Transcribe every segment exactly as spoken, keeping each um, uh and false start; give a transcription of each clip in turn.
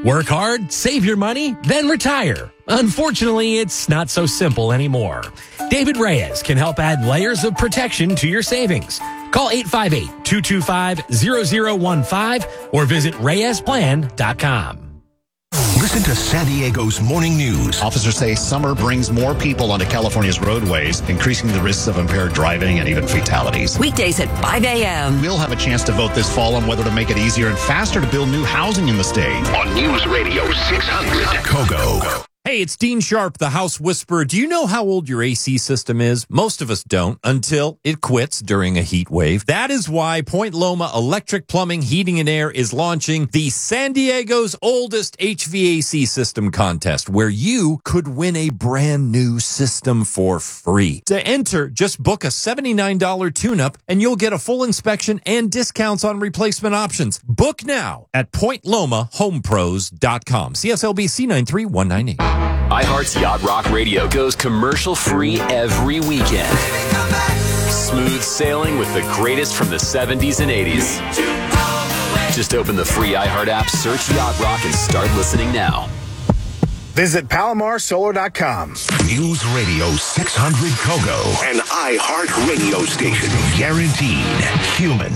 Work hard, save your money, then retire. Unfortunately, it's not so simple anymore. David Reyes can help add layers of protection to your savings. Call eight five eight, two two five, zero zero one five or visit reyes plan dot com. Listen to San Diego's morning news. Officers say summer brings more people onto California's roadways, increasing the risks of impaired driving and even fatalities. Weekdays at five a.m. We'll have a chance to vote this fall on whether to make it easier and faster to build new housing in the state. On News Radio six hundred. Kogo. Hey, it's Dean Sharp, the House Whisperer. Do you know how old your A C system is? Most of us don't until it quits during a heat wave. That is why Point Loma Electric Plumbing, Heating and Air is launching the San Diego's oldest H V A C system contest, where you could win a brand new system for free. To enter, just book a seventy-nine dollars tune-up and you'll get a full inspection and discounts on replacement options. Book now at point loma home pros dot com. C S L B C nine three one nine eight. iHeart's Yacht Rock Radio goes commercial-free every weekend. Smooth sailing with the greatest from the seventies and eighties. Just open the free iHeart app, search Yacht Rock, and start listening now. Visit palomar solar dot com. News Radio six hundred Kogo. An iHeart radio station. Guaranteed human.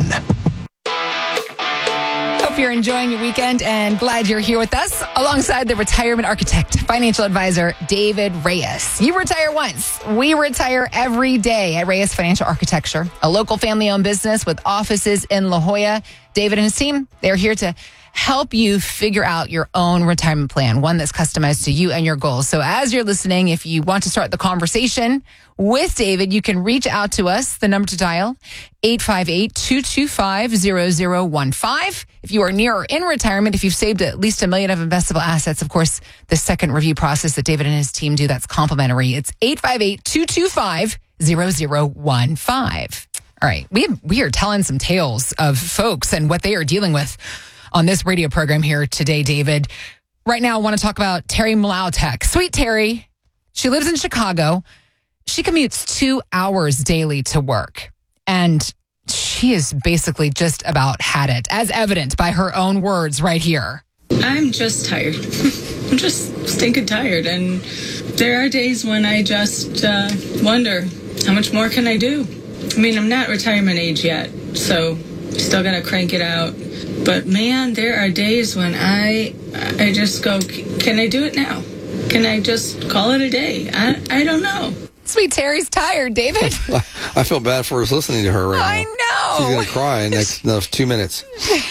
Hope you're enjoying your weekend and glad you're here with us alongside the retirement architect, financial advisor, David Reyes. You retire once. We retire every day at Reyes Financial Architecture, a local family-owned business with offices in La Jolla. David and his team, they're here to help you figure out your own retirement plan, one that's customized to you and your goals. So as you're listening, if you want to start the conversation with David, you can reach out to us. The number to dial, eight five eight, two two five, zero zero one five. If you are near or in retirement, if you've saved at least a million of investable assets, of course, the second review process that David and his team do, that's complimentary. It's eight five eight, two two five, zero zero one five. All right. We have, we are telling some tales of folks and what they are dealing with on this radio program here today, David. Right now, I want to talk about Terry Mlautek. Sweet Terry, she lives in Chicago. She commutes two hours daily to work. And she is basically just about had it, as evident by her own words right here. I'm just tired. I'm just stinking tired. And there are days when I just uh, wonder, how much more can I do? I mean, I'm not retirement age yet, so still got to crank it out. But man, there are days when I I just go, can I do it now? Can I just call it a day? I I don't know. Sweet Terry's tired, David. I feel bad for us listening to her right I now. know. She's going to cry in the next no, two minutes.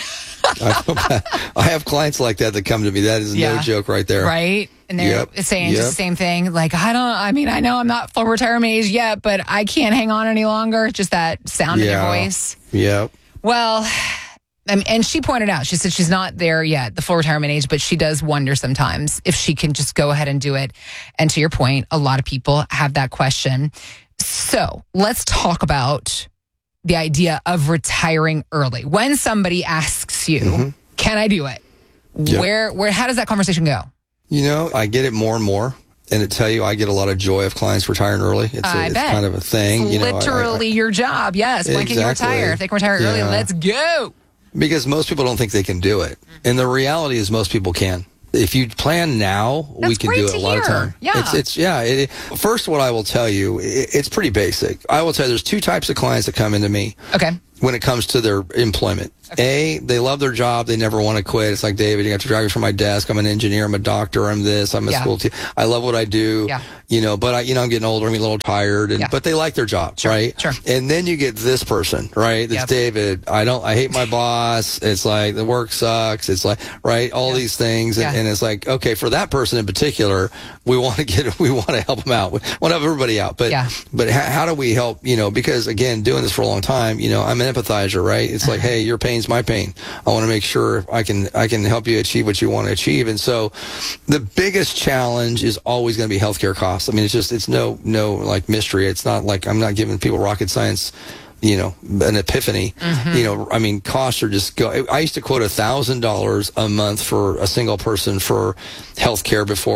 I feel bad. I have clients like that that come to me. That is Yeah. no joke right there. Right? And they're Yep. saying Yep. just the same thing. Like, I don't, I mean, I know I'm not full retirement age yet, but I can't hang on any longer. Just that sound in Yeah. your voice. Yep. Well, I mean, and she pointed out, she said she's not there yet, the full retirement age, but she does wonder sometimes if she can just go ahead and do it. And to your point, a lot of people have that question. So let's talk about the idea of retiring early. When somebody asks you, Mm-hmm. can I do it? Yep. Where, where, how does that conversation go? You know, I get it more and more. And to tell you, I get a lot of joy of clients retiring early. It's, a, I it's bet. kind of a thing. It's you know, I- literally I, I, your job. Yes. When can you Exactly. retire? If they can retire early, Yeah. let's go. Because most people don't think they can do it. And the reality is most people can. If you plan now, That's we can great do it to a lot of hear. time. Yeah. It's, it's yeah. It, first, what I will tell you, it, it's pretty basic. I will tell you there's two types of clients that come into me Okay. when it comes to their employment. A, they love their job. They never want to quit. It's like, David, you have to drive me from my desk. I'm an engineer. I'm a doctor. I'm this. I'm a Yeah. school teacher. I love what I do. Yeah. You know, but I, you know, I'm getting older. I'm getting a little tired. And, Yeah. but they like their job, Sure, right? sure. And then you get this person, right? That's Yep. David. I don't, I hate my boss. It's like the work sucks. It's like, right? All Yeah. these things. And, Yeah. and it's like, okay, for that person in particular, we want to get, we want to help them out. We want to help everybody out. But, Yeah. but how, how do we help, you know, because again, doing this for a long time, you know, I'm an empathizer, right? It's like, hey, your pain's my pain. I want to make sure I can, I can help you achieve what you want to achieve. And so the biggest challenge is always going to be healthcare costs. I mean, it's just, it's no, no like mystery. It's not like I'm not giving people rocket science, you know, an epiphany. Mm-hmm. You know, I mean, costs are just go. I used to quote a thousand dollars a month for a single person for healthcare before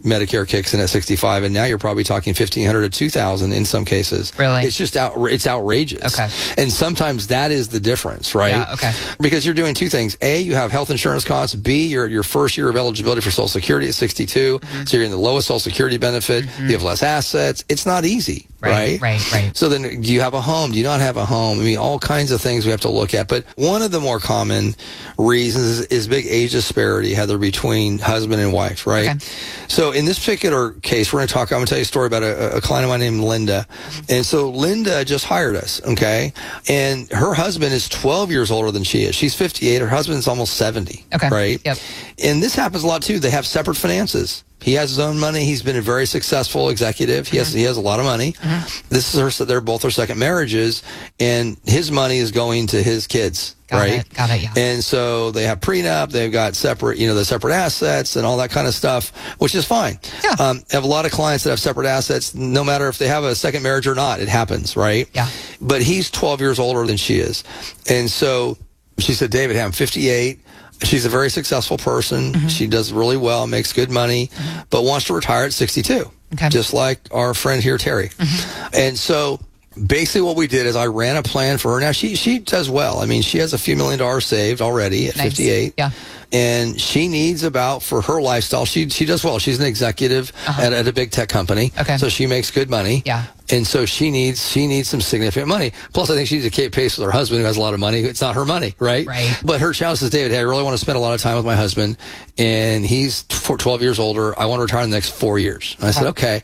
Medicare kicks in at sixty-five, and now you're probably talking fifteen hundred to two thousand in some cases. Really? It's just out, it's outrageous. Okay. And sometimes that is the difference, right? Yeah, okay. Because you're doing two things. A, you have health insurance costs. B, you're at your first year of eligibility for Social Security at sixty-two. Mm-hmm. So you're in the lowest Social Security benefit. Mm-hmm. You have less assets. It's not easy, right? Right, right, right. So then do you have a home? Do you not have a home? I mean, all kinds of things we have to look at. But one of the more common reasons is, is big age disparity, Heather, between husband and wife, right? Okay. So in this particular case, we're going to talk, I'm going to tell you a story about a, a client of mine named Linda. And so Linda just hired us, okay? And her husband is twelve years older than she is. She's fifty-eight. Her husband's almost seventy, okay. right? Yep. And this happens a lot, too. They have separate finances. He has his own money. He's been a very successful executive. He has mm-hmm. he has a lot of money. Mm-hmm. This is her. They're both their second marriages, and his money is going to his kids. Got right? It. Got it. Yeah. And so they have prenup. They've got separate, you know, the separate assets and all that kind of stuff, which is fine. Yeah. Um, I have a lot of clients that have separate assets, no matter if they have a second marriage or not. It happens, right? Yeah. But he's twelve years older than she is, and so she said, "David, I'm fifty-eight." She's a very successful person. Mm-hmm. She does really well, makes good money, mm-hmm. but wants to retire at sixty-two, okay. just like our friend here, Terry. Mm-hmm. And so basically what we did is I ran a plan for her. Now, she she does well. I mean, she has a few million dollars saved already at nice. fifty-eight. Yeah. And she needs about, for her lifestyle, she she does well. She's an executive uh-huh. at, at a big tech company. Okay. So she makes good money. Yeah. And so she needs she needs some significant money. Plus, I think she needs to keep pace with her husband, who has a lot of money. It's not her money, right? Right. But her challenge is, David, hey, I really want to spend a lot of time with my husband, and he's twelve years older. I want to retire in the next four years. And I said, okay.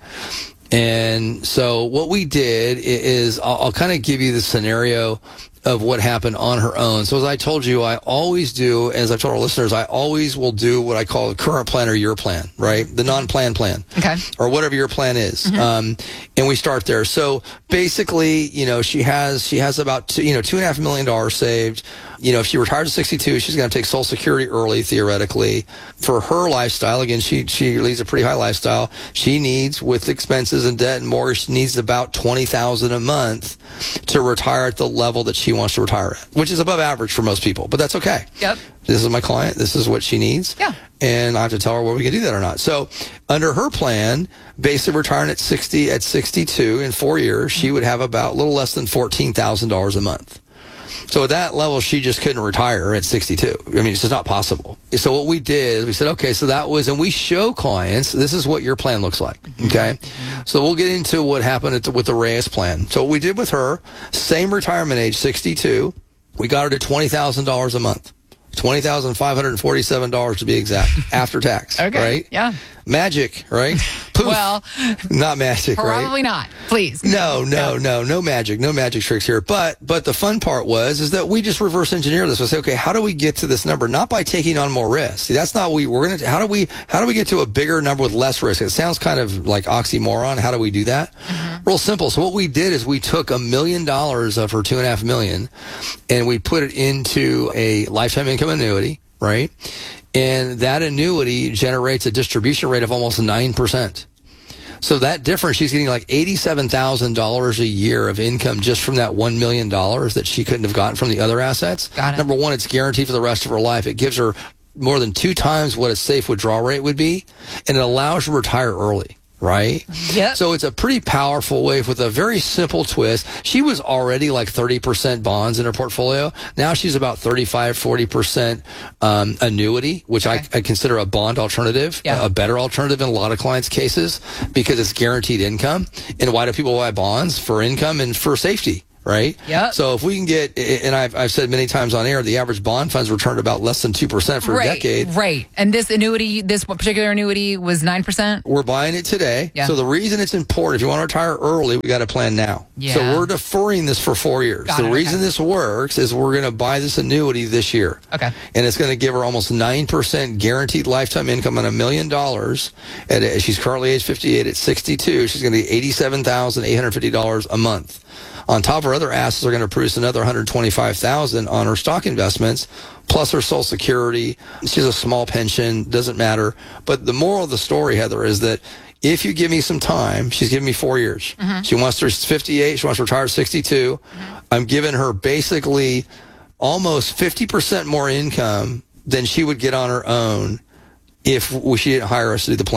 And so what we did is, I'll, I'll kind of give you the scenario of what happened on her own. So as I told you, I always do, as I've told our listeners, I always will do what I call a current plan or your plan, right? The non-plan plan. Okay. Or whatever your plan is. Mm-hmm. Um, and we start there. So basically, you know, she has, she has about two, you know, two and a half million dollars saved. You know, if she retires at sixty-two, she's going to take Social Security early, theoretically. For her lifestyle, again, she she leads a pretty high lifestyle. She needs, with expenses and debt and mortgage, she needs about twenty thousand dollars a month to retire at the level that she wants to retire at, which is above average for most people, but that's okay. Yep. This is my client. This is what she needs. Yeah. And I have to tell her whether we can do that or not. So under her plan, basically retiring at sixty, at sixty-two in four years, she would have about a little less than fourteen thousand dollars a month. So at that level, she just couldn't retire at sixty-two. I mean, it's just not possible. So what we did is we said, okay, so that was, and we show clients, this is what your plan looks like, okay? Mm-hmm. So we'll get into what happened at the, with the Reyes plan. So what we did with her, same retirement age, sixty-two, we got her to twenty thousand dollars a month. twenty thousand five hundred forty-seven dollars to be exact, after tax, okay. right? Yeah. Magic, right? Poof. Well, not magic, right? Probably not. Please. No, no, no, no magic, no magic tricks here. But, but the fun part was, is that we just reverse engineer this. We say, okay, how do we get to this number? Not by taking on more risk. See, that's not what we, we're going to, how do we, how do we get to a bigger number with less risk? It sounds kind of like oxymoron. How do we do that? Mm-hmm. Real simple. So what we did is we took a million dollars of her two and a half million and we put it into a lifetime income annuity, right? And that annuity generates a distribution rate of almost nine percent. So that difference, she's getting like eighty-seven thousand dollars a year of income just from that one million dollars that she couldn't have gotten from the other assets. Got it. Number one, it's guaranteed for the rest of her life. It gives her more than two times what a safe withdrawal rate would be, and it allows her to retire early. Right? Yep. So it's a pretty powerful way with a very simple twist. She was already like thirty percent bonds in her portfolio. Now she's about thirty-five, forty percent um, annuity, which okay. I, I consider a bond alternative, yeah. a, a better alternative in a lot of clients' cases because it's guaranteed income. And why do people buy bonds? For income and for safety. Right? Yeah. So if we can get, and I've, I've said many times on air, the average bond funds returned about less than two percent for right, a decade. Right. And this annuity, this particular annuity was nine percent? We're buying it today. Yeah. So the reason it's important, if you want to retire early, we got to plan now. Yeah. So we're deferring this for four years. Got the it, reason okay. this works is we're going to buy this annuity this year. Okay. And it's going to give her almost nine percent guaranteed lifetime income on a million dollars. And she's currently age fifty-eight. At sixty-two, she's going to get eighty-seven thousand eight hundred fifty dollars a month. On top of her other assets, are going to produce another one hundred twenty-five thousand dollars on her stock investments, plus her Social Security. She has a small pension, doesn't matter. But the moral of the story, Heather, is that if you give me some time, she's giving me four years. Mm-hmm. She wants to, she's fifty-eight, she wants to retire at sixty-two. Mm-hmm. I'm giving her basically almost fifty percent more income than she would get on her own if she didn't hire us to do the planning.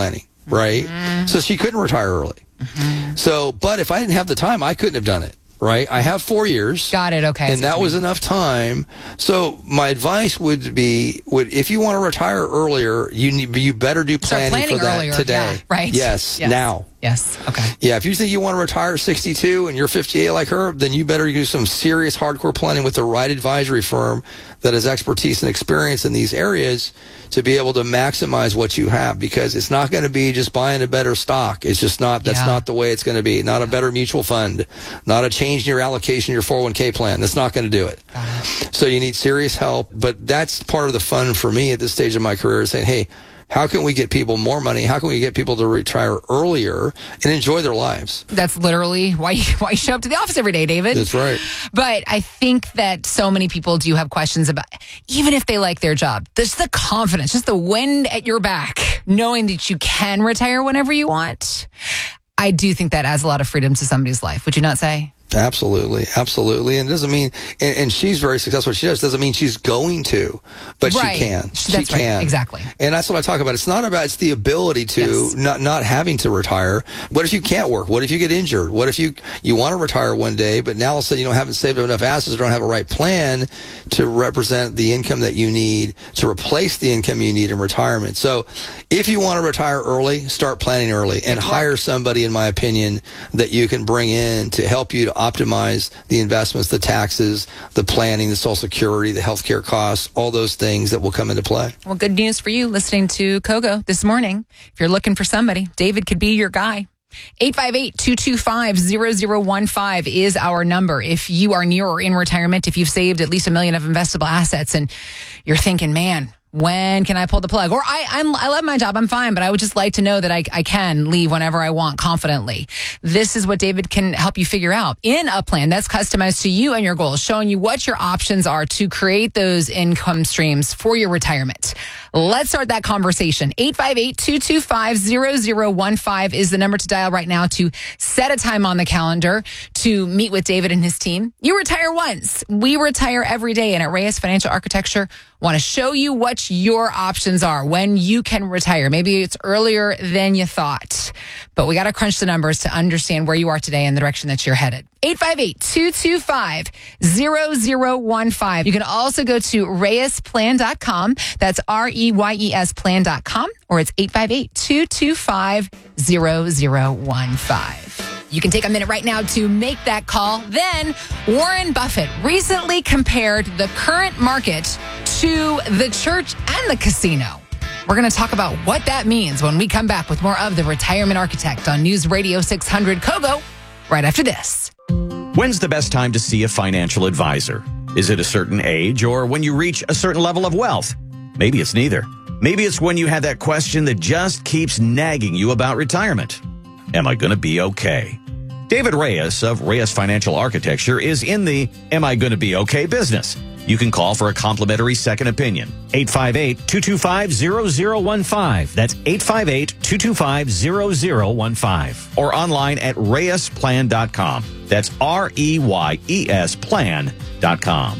right? Mm-hmm. So she couldn't retire early. Mm-hmm. So, but if I didn't have the time, I couldn't have done it. Right. I have four years. Got it. Okay. And that was enough time. So my advice would be, would if you want to retire earlier, you need, you better do planning, planning for that earlier. today. Yeah, right. Yes, yes. Now. Yes. Okay. Yeah. If you think you want to retire at sixty-two and you're fifty-eight like her, then you better do some serious hardcore planning with the right advisory firm that has expertise and experience in these areas to be able to maximize what you have, because it's not going to be just buying a better stock. It's just not, that's yeah. not the way it's going to be. Not a better mutual fund, not a change in your allocation, your four oh one k plan. That's not going to do it. So you need serious help. But that's part of the fun for me at this stage of my career, is saying, hey, how can we get people more money? How can we get people to retire earlier and enjoy their lives? That's literally why you, why you show up to the office every day, David. That's right. But I think that so many people do have questions about, even if they like their job, just the confidence, just the wind at your back, knowing that you can retire whenever you want. I do think that adds a lot of freedom to somebody's life. Would you not say? Absolutely, absolutely. And it doesn't mean, and, and she's very successful. What she does doesn't mean she's going to, but right. she can. That's she right. can. Exactly. And that's what I talk about. It's not about, it's the ability to, yes. not not having to retire. What if you can't work? What if you get injured? What if you, you want to retire one day, but now all of a sudden you don't haven't saved up enough assets or don't have a right plan to represent the income that you need to replace the income you need in retirement. So if you want to retire early, start planning early and hire somebody, in my opinion, that you can bring in to help you to optimize the investments, the taxes, the planning, the Social Security, the healthcare costs, all those things that will come into play. Well, good news for you listening to Kogo this morning. If you're looking for somebody, David could be your guy. eight five eight, two two five, zero zero one five is our number. If you are near or in retirement, if you've saved at least a million of investable assets and you're thinking, man, when can I pull the plug? Or I I'm, I love my job, I'm fine, but I would just like to know that I, I can leave whenever I want confidently. This is what David can help you figure out in a plan that's customized to you and your goals, showing you what your options are to create those income streams for your retirement. Let's start that conversation. eight five eight, two two five, zero zero one five is the number to dial right now to set a time on the calendar to meet with David and his team. You retire once. We retire every day. And at Reyes Financial Architecture, want to show you what your options are when you can retire. Maybe it's earlier than you thought, but we got to crunch the numbers to understand where you are today and the direction that you're headed. eight five eight, two two five, zero zero one five. You can also go to reyes plan dot com. That's R E Y E S plan dot com, or it's eight five eight, two two five, zero zero one five. You can take a minute right now to make that call. Then, Warren Buffett recently compared the current market to the church and the casino. We're going to talk about what that means when we come back with more of The Retirement Architect on News Radio six hundred Kogo right after this. When's the best time to see a financial advisor? Is it a certain age or when you reach a certain level of wealth? Maybe it's neither. Maybe it's when you have that question that just keeps nagging you about retirement. Am I going to be okay? David Reyes of Reyes Financial Architecture is in the Am I Going to Be Okay business. You can call for a complimentary second opinion. eight five eight, two two five, zero zero one five. That's eight five eight, two two five, zero zero one five. Or online at reyes plan dot com. That's R E Y E S plan dot com.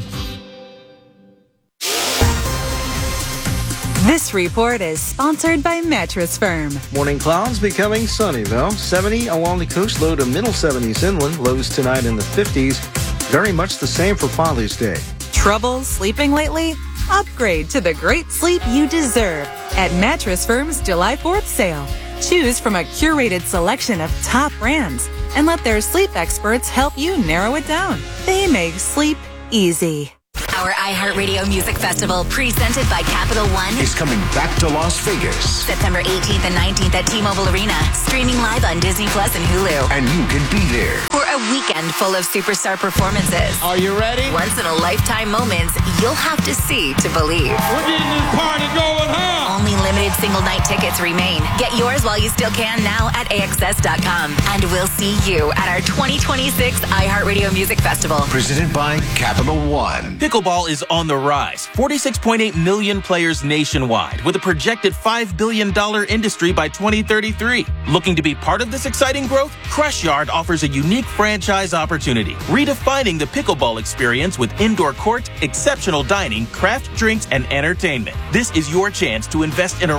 This report is sponsored by Mattress Firm. Morning clouds becoming sunny, though. seventy along the coast, low to middle seventies inland. Lows tonight in the fifties. Very much the same for Father's Day. Trouble sleeping lately? Upgrade to the great sleep you deserve at Mattress Firm's July fourth sale. Choose from a curated selection of top brands and let their sleep experts help you narrow it down. They make sleep easy. Our iHeartRadio Music Festival, presented by Capital One, is coming back to Las Vegas. September eighteenth and nineteenth at T-Mobile Arena. Streaming live on Disney Plus and Hulu. And you can be there for a weekend full of superstar performances. Are you ready? Once-in-a-lifetime moments you'll have to see to believe. We're getting this party going home. Only limited single-night tickets remain. Get yours while you still can now at A X S dot com. And we'll see you at our twenty twenty-six iHeartRadio Music Festival. Presented by Capital One. Pickleball is on the rise. forty-six point eight million players nationwide, with a projected five billion dollars industry by twenty thirty-three. Looking to be part of this exciting growth? Crush Yard offers a unique franchise opportunity, redefining the pickleball experience with indoor court, exceptional dining, craft drinks, and entertainment. This is your chance to invest in a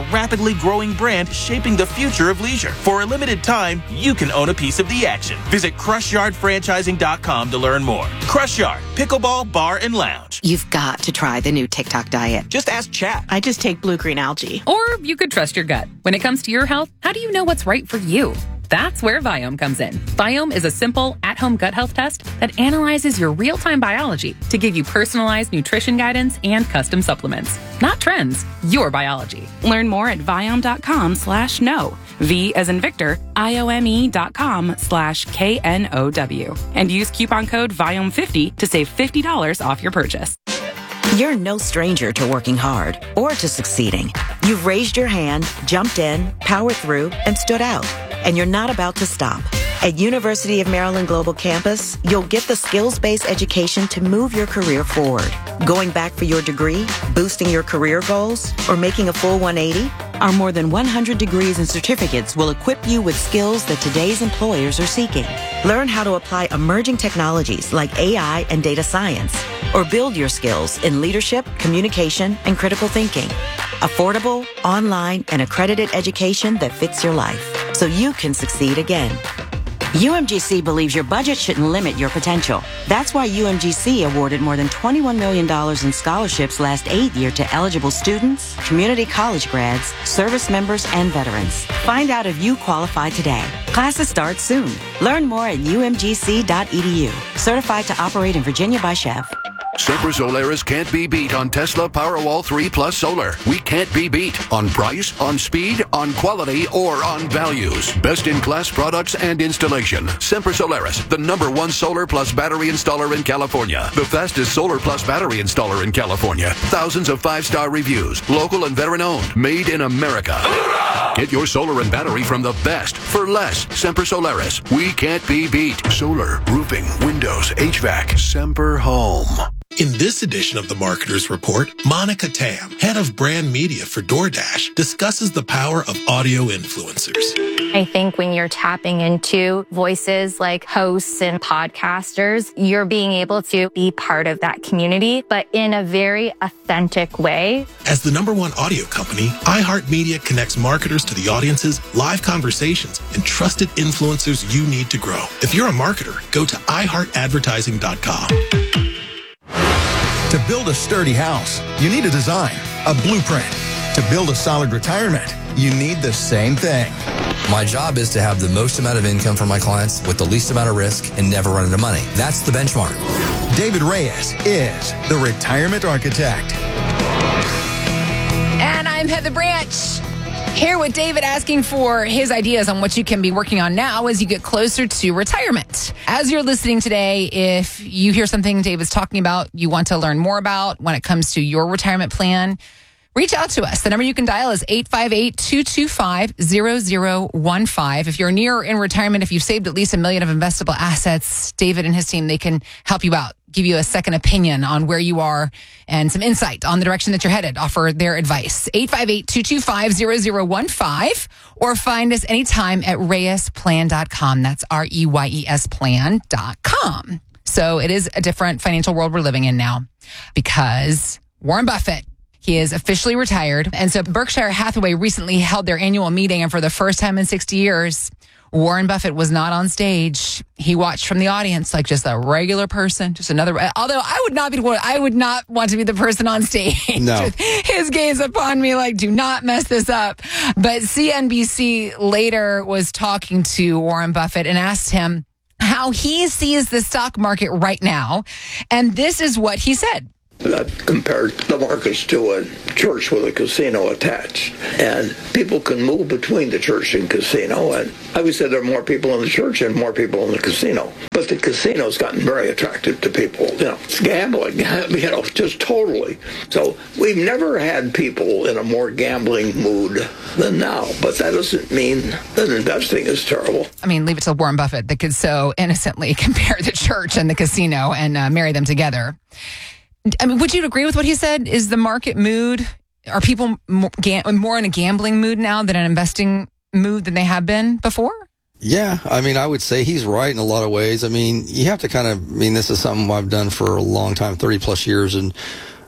rapidly growing brand shaping the future of leisure. For a limited time, you can own a piece of the action. Visit crush yard franchising dot com to learn more. Crush Yard, pickleball, bar, and lounge. You've got to try the new TikTok diet. Just ask chat. I just take blue-green algae. Or you could trust your gut. When it comes to your health, how do you know what's right for you? That's where Viome comes in. Viome is a simple, at-home gut health test that analyzes your real-time biology to give you personalized nutrition guidance and custom supplements. Not trends, your biology. Learn more at Viome.com slash no. V as in Victor, I-O-M-E dot com slash K N O W. And use coupon code Viome fifty to save fifty dollars off your purchase. You're no stranger to working hard or to succeeding. You've raised your hand, jumped in, powered through, and stood out. And you're not about to stop. At University of Maryland Global Campus, you'll get the skills-based education to move your career forward. Going back for your degree, boosting your career goals, or making a full one eighty? Our more than one hundred degrees and certificates will equip you with skills that today's employers are seeking. Learn how to apply emerging technologies like A I and data science, or build your skills in leadership, communication, and critical thinking. Affordable, online, and accredited education that fits your life, so you can succeed again. U M G C believes your budget shouldn't limit your potential. That's why U M G C awarded more than twenty-one million dollars in scholarships last eight year to eligible students, community college grads, service members, and veterans. Find out if you qualify today. Classes start soon. Learn more at U M G C dot E D U. Certified to operate in Virginia by Chef. Sempra Solaris can't be beat on Tesla Powerwall three Plus Solar. We can't be beat on price, on speed, on quality, or on values. Best-in-class products and installation. Sempra Solaris, the number one solar plus battery installer in California. The fastest solar plus battery installer in California. Thousands of five-star reviews. Local and veteran-owned. Made in America. Get your solar and battery from the best for less. Sempra Solaris. We can't be beat. Solar, roofing, windows, H V A C. Semper Home. In this edition of the Marketer's Report, Monica Tam, head of brand media for DoorDash, discusses the power of audio influencers. I think when you're tapping into voices like hosts and podcasters, you're being able to be part of that community, but in a very authentic way. As the number one audio company, iHeartMedia connects marketers to the audiences, live conversations, and trusted influencers you need to grow. If you're a marketer, go to i heart advertising dot com. To build a sturdy house, you need a design, a blueprint. To build a solid retirement, you need the same thing. My job is to have the most amount of income for my clients with the least amount of risk and never run into money. That's the benchmark. David Reyes is the Retirement Architect. And I'm Heather Branch. Here with David asking for his ideas on what you can be working on now as you get closer to retirement. As you're listening today, if you hear something David's talking about, you want to learn more about when it comes to your retirement plan, reach out to us. The number you can dial is eight five eight, two two five, zero zero one five. If you're near or in retirement, if you've saved at least a million of investable assets, David and his team, they can help you out, give you a second opinion on where you are and some insight on the direction that you're headed, offer their advice. eight five eight, two two five, zero zero one five or find us anytime at reyes plan dot com. That's R E Y E S plan dot com. So it is a different financial world we're living in now because Warren Buffett, he is officially retired. And so Berkshire Hathaway recently held their annual meeting, and for the first time in sixty years, Warren Buffett was not on stage. He watched from the audience like just a regular person, just another. Although I would not be, I would not want to be the person on stage. No. His gaze upon me like, do not mess this up. But C N B C later was talking to Warren Buffett and asked him how he sees the stock market right now. And this is what he said. I've compared the markets to a church with a casino attached. And people can move between the church and casino. And I would say there are more people in the church and more people in the casino. But the casino's gotten very attractive to people. You know, it's gambling, you know, just totally. So we've never had people in a more gambling mood than now. But that doesn't mean that investing is terrible. I mean, leave it to Warren Buffett that could so innocently compare the church and the casino and uh, marry them together. I mean, would you agree with what he said? Is the market mood, are people more, gam- more in a gambling mood now than an investing mood than they have been before? Yeah, I mean, I would say he's right in a lot of ways. I mean, you have to kind of, I mean, this is something I've done for a long time, thirty plus years, and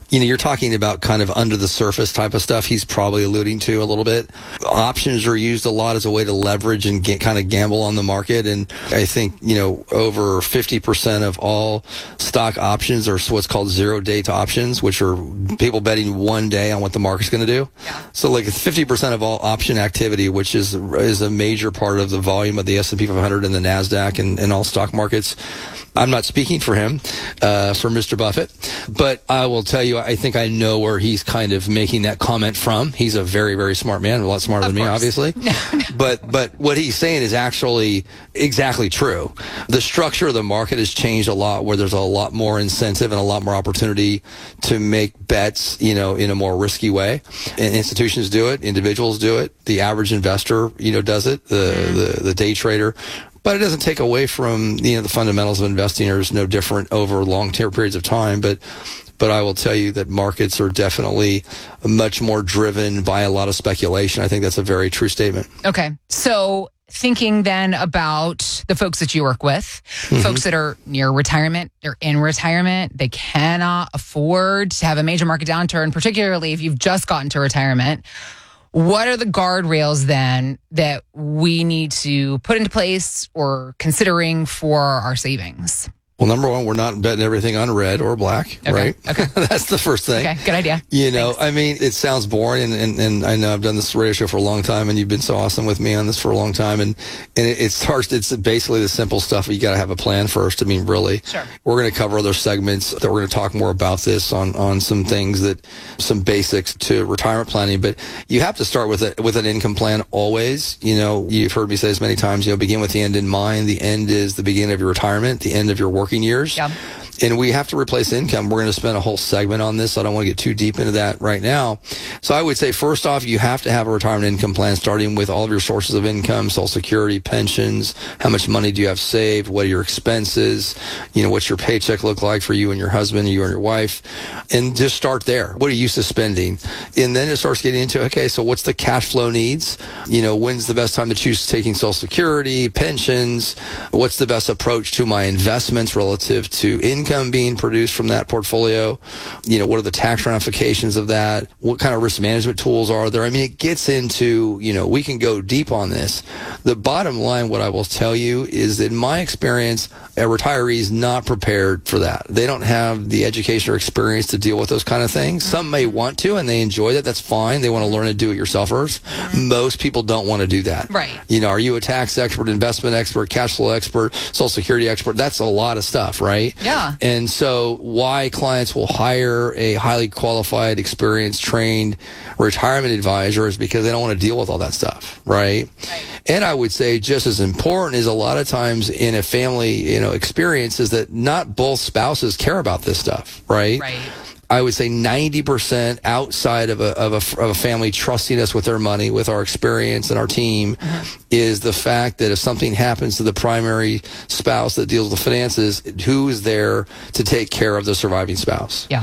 you know, you're talking about kind of under the surface type of stuff he's probably alluding to a little bit. Options are used a lot as a way to leverage and get, kind of gamble on the market. And I think, you know, over fifty percent of all stock options are what's called zero date options, which are people betting one day on what the market's going to do. Yeah. So like fifty percent of all option activity, which is is a major part of the volume of the S and P five hundred and the NASDAQ and, and all stock markets. I'm not speaking for him, uh, for Mister Buffett, but I will tell you, I think I know where he's kind of making that comment from. He's a very, very smart man, a lot smarter of than course. me, obviously. but but what he's saying is actually exactly true. The structure of the market has changed a lot, where there's a lot more incentive and a lot more opportunity to make bets, you know, in a more risky way. And institutions do it, individuals do it, the average investor, you know, does it, the the, the day trader. But it doesn't take away from, you know, the fundamentals of investing are no different over long term periods of time. But but I will tell you that markets are definitely much more driven by a lot of speculation. I think that's a very true statement. Okay. So thinking then about the folks that you work with, mm-hmm. folks that are near retirement, they're in retirement, they cannot afford to have a major market downturn, particularly if you've just gotten to retirement. What are the guardrails then that we need to put into place or considering for our savings? Well, number one, we're not betting everything on red or black, okay. right? Okay. That's the first thing. Okay, good idea. You know, Thanks. I mean, it sounds boring, and, and, and I know I've done this radio show for a long time, and you've been so awesome with me on this for a long time, and, and it, it starts, it's basically the simple stuff. You got to have a plan first. I mean, really. Sure. We're going to cover other segments that we're going to talk more about this on, on some things that, some basics to retirement planning, but you have to start with a, with an income plan always. You know, you've heard me say this many times, you know, begin with the end in mind. The end is the beginning of your retirement, the end of your working years. Yeah. And we have to replace income. We're going to spend a whole segment on this. So I don't want to get too deep into that right now. So I would say, first off, you have to have a retirement income plan, starting with all of your sources of income, Social Security, pensions, how much money do you have saved, what are your expenses, you know, what's your paycheck look like for you and your husband, you and your wife, and just start there. What are you used to spending? And then it starts getting into, okay, so what's the cash flow needs? You know, when's the best time to choose taking Social Security, pensions? What's the best approach to my investments relative to income being produced from that portfolio? You know, what are the tax ramifications of that? What kind of risk management tools are there? I mean, it gets into, you know, we can go deep on this. The bottom line, what I will tell you is that in my experience, a retiree is not prepared for that. They don't have the education or experience to deal with those kind of things. Some may want to, and they enjoy that. That's fine. They want to learn to do it yourselfers. Most people don't want to do that. Right. You know, are you a tax expert, investment expert, cash flow expert, Social Security expert? That's a lot of stuff, right? Yeah. And so why clients will hire a highly qualified, experienced, trained retirement advisor is because they don't want to deal with all that stuff, right? Right. And I would say just as important is a lot of times in a family, you know, experience is that not both spouses care about this stuff, right? Right. I would say ninety percent outside of a, of a, of a family trusting us with their money, with our experience and our team, mm-hmm. is the fact that if something happens to the primary spouse that deals with the finances, who is there to take care of the surviving spouse? Yeah.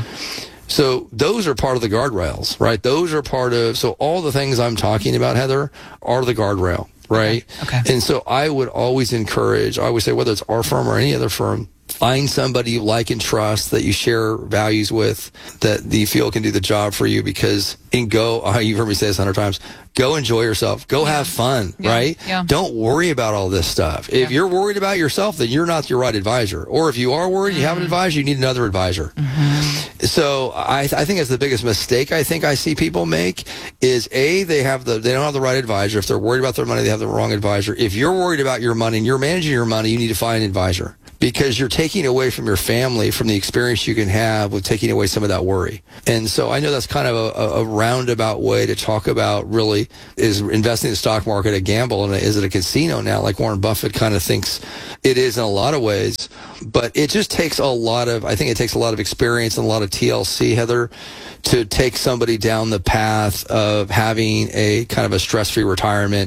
So those are part of the guardrails, right? Those are part of, so all the things I'm talking about, Heather, are the guardrail, right? Okay. Okay. And so I would always encourage, I would say, whether it's our firm or any other firm, find somebody you like and trust, that you share values with, that you feel can do the job for you, because and go, oh, you've heard me say this a hundred times, go enjoy yourself. Go have fun, Yeah. right? Yeah. Don't worry about all this stuff. If Yeah. you're worried about yourself, then you're not your right advisor. Or if you are worried, Mm-hmm. you have an advisor, you need another advisor. Mm-hmm. So I, I think that's the biggest mistake I think I see people make is A, they have the, they don't have the right advisor. If they're worried about their money, they have the wrong advisor. If you're worried about your money and you're managing your money, you need to find an advisor, because you're taking away from your family, from the experience you can have with taking away some of that worry. And so I know that's kind of a, a roundabout way to talk about, really, is investing in the stock market a gamble, and is it a casino now, like Warren Buffett kind of thinks it is in a lot of ways. But it just takes a lot of, I think it takes a lot of experience and a lot of T L C, Heather, to take somebody down the path of having a kind of a stress-free retirement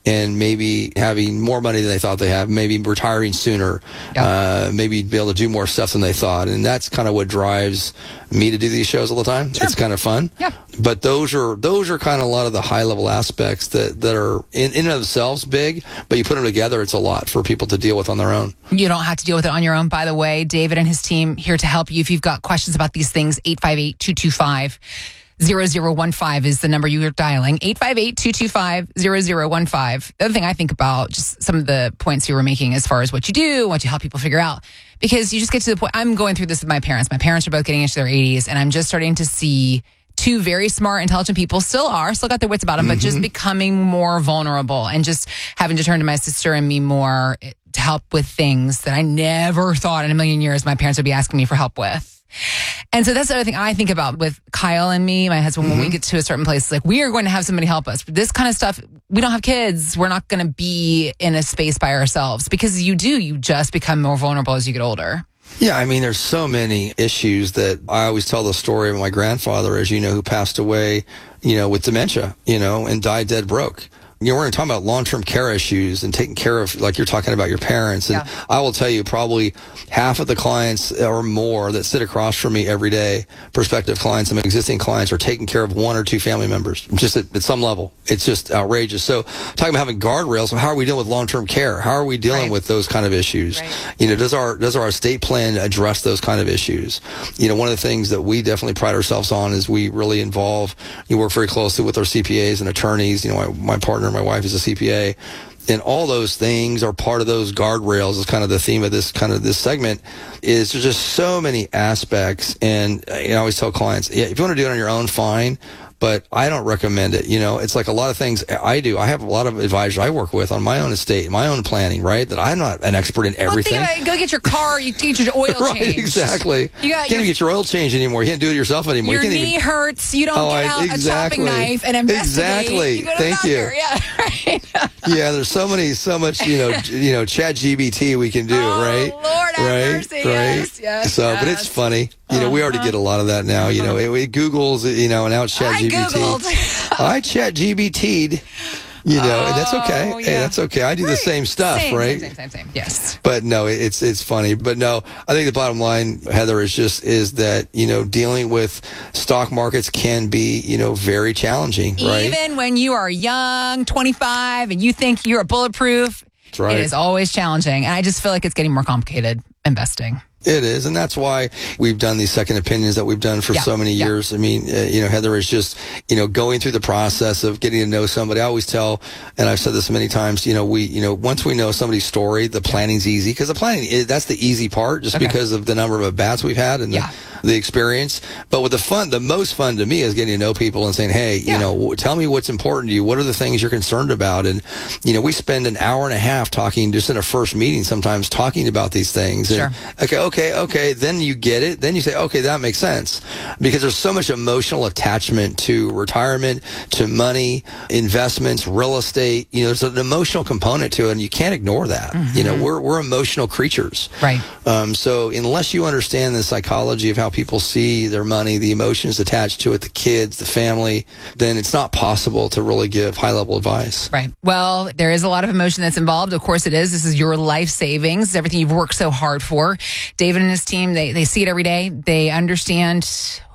and maybe having more money than they thought they have, maybe retiring sooner, yeah. uh, maybe be able to do more stuff than they thought. And that's kind of what drives me to do these shows all the time. Sure. It's kind of fun. Yeah. But those are those are kind of a lot of the high level aspects that, that are in, in and of themselves big, but you put them together, it's a lot for people to deal with on their own. You don't have to deal with it on your own, by the way. David and his team here to help you. If you've got questions about these things, eight five eight, two two five, zero zero one five is the number you're dialing. eight five eight, two two five, zero zero one five. The other thing I think about, just some of the points you were making as far as what you do, what you help people figure out, because you just get to the point. I'm going through this with my parents. My parents are both getting into their eighties, and I'm just starting to see two very smart, intelligent people, still are, still got their wits about them, mm-hmm. but just becoming more vulnerable and just having to turn to my sister and me more to help with things that I never thought in a million years my parents would be asking me for help with. And so that's the other thing I think about with Kyle and me, my husband, mm-hmm. when we get to a certain place, like, we are going to have somebody help us. But this kind of stuff, we don't have kids. We're not going to be in a space by ourselves, because you do, you just become more vulnerable as you get older. Yeah, I mean, there's so many issues that I always tell the story of my grandfather, as you know, who passed away, you know, with dementia, you know, and died dead broke. You know, we're talking about long-term care issues and taking care of, like you're talking about, your parents. And yeah. I will tell you, probably half of the clients or more that sit across from me every day, prospective clients and existing clients, are taking care of one or two family members, just at, at some level. It's just outrageous. So talking about having guardrails, so how are we dealing with long-term care? How are we dealing right. with those kind of issues? Right. You know, does our, does our estate plan address those kind of issues? You know, one of the things that we definitely pride ourselves on is we really involve, you work very closely with our C P As and attorneys. You know, my, my partner, my wife is a C P A, and all those things are part of those guardrails. Is kind of the theme of this kind of this segment. Is there's just so many aspects, and you know, I always tell clients, yeah, if you want to do it on your own, fine. But I don't recommend it. You know, it's like a lot of things I do. I have a lot of advisors I work with on my own estate, my own planning, right? That I'm not an expert in everything. Well, think about it. Go get your car. You get your oil right, change. Exactly. You got, can't your, even get your oil change anymore. You can't do it yourself anymore. Your you can't knee even, hurts. You don't oh, get out exactly. a chopping knife and investigate. Exactly. You go to Thank the you. doctor. Yeah, right. Yeah, there's so many, so much, you know, you know, Chat G P T we can do, oh, right? Lord have right, mercy. right. Yes, yes, so, yes. but it's funny. You know, uh-huh. we already get a lot of that now. You know, it, it Google's, you know, and now it's Chat G P T. I Googled. I Chat G P T'd. You know, oh, and that's okay. Yeah. Hey, that's okay. I do right. the same stuff, same, right? Same, same, same, same. Yes. But no, it's it's funny. But no, I think the bottom line, Heather, is just is that, you know, dealing with stock markets can be, you know, very challenging, right? Even when you are young, twenty-five, and you think you're bulletproof, that's right. It is always challenging. And I just feel like it's getting more complicated investing. It is, and that's why we've done these second opinions that we've done for yeah, so many yeah. years. I mean, uh, you know, Heather is just, you know, going through the process of getting to know somebody. I always tell, and I've said this many times, you know, we, you know, once we know somebody's story, the planning's easy, because the planning is, that's the easy part, just okay. because of the number of at-bats we've had and yeah. the, the experience. But with the fun, the most fun to me is getting to know people and saying, hey, yeah. you know, tell me what's important to you. What are the things you're concerned about? And, you know, we spend an hour and a half talking, just in a first meeting sometimes, talking about these things. Sure. And, okay, okay, okay. Then you get it. Then you say, okay, that makes sense. Because there's so much emotional attachment to retirement, to money, investments, real estate. You know, there's an emotional component to it, and you can't ignore that. Mm-hmm. You know, we're we're emotional creatures. Right. Um, so unless you understand the psychology of how people see their money, the emotions attached to it, the kids, the family, then it's not possible to really give high-level advice. Right. Well, there is a lot of emotion that's involved. Of course it is. This is your life savings, everything you've worked so hard for. David and his team, They they see it every day. They understand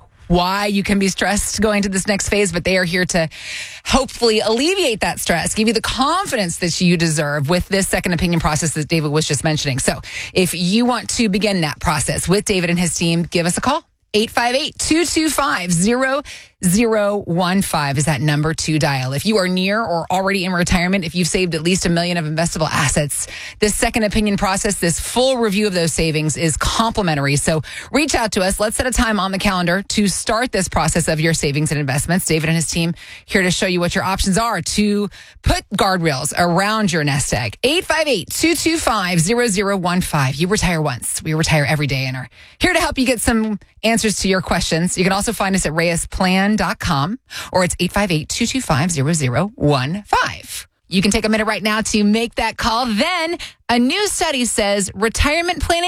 why you can be stressed going to this next phase, but they are here to hopefully alleviate that stress, give you the confidence that you deserve with this second opinion process that David was just mentioning. So if you want to begin that process with David and his team, give us a call. eight five eight, two two five, zero zero one five is that number to dial. If you are near or already in retirement, if you've saved at least a million of investable assets, this second opinion process, this full review of those savings is complimentary. So reach out to us. Let's set a time on the calendar to start this process of your savings and investments. David and his team here to show you what your options are to put guardrails around your nest egg. eight five eight, two two five, zero zero one five. You retire once. We retire every day and are here to help you get some answers to your questions. You can also find us at reyes plan dot com or it's eight five eight, two two five, zero zero one five. You can take a minute right now to make that call. Then a new study says retirement planning